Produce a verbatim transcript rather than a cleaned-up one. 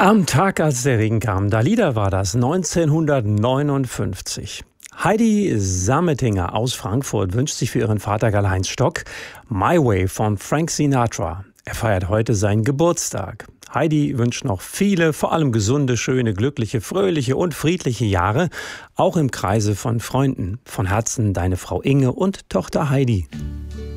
Am Tag, als der Regen kam, Dalida war das, neunzehnhundertneunundfünfzig. Heidi Sametinger aus Frankfurt wünscht sich für ihren Vater Karl-Heinz Stock My Way von Frank Sinatra. Er feiert heute seinen Geburtstag. Heidi wünscht noch viele, vor allem gesunde, schöne, glückliche, fröhliche und friedliche Jahre, auch im Kreise von Freunden. Von Herzen deine Frau Inge und Tochter Heidi.